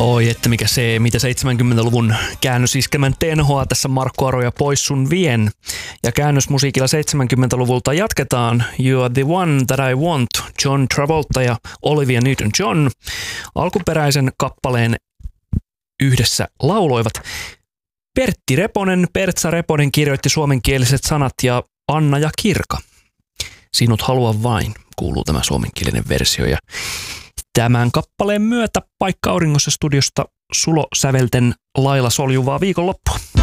Oi, että mikä se, mitä 70-luvun käännösiskelmän tenhoa tässä Markku Aro ja Pois sun vien. Ja käännösmusiikilla 70-luvulta jatketaan You are the one that I want, John Travolta ja Olivia Newton-John. Alkuperäisen kappaleen yhdessä lauloivat Pertti Reponen, Pertsa Reponen kirjoitti suomenkieliset sanat ja Anna ja Kirka. Sinut halua vain, kuuluu tämä suomenkielinen versio. Ja tämän kappaleen myötä paikka auringossa studiosta Sulo sävelten lailla soljuvaa viikonloppua.